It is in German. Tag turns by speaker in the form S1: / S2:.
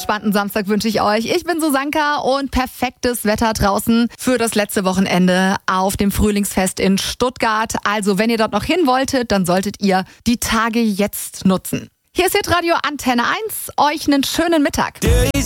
S1: entspannten Samstag wünsche ich euch. Ich bin Susanka und perfektes Wetter draußen für das letzte Wochenende auf dem Frühlingsfest in Stuttgart. Also wenn ihr dort noch hin wolltet, dann solltet ihr die Tage jetzt nutzen. Hier ist Hitradio Antenne 1. Euch einen schönen Mittag.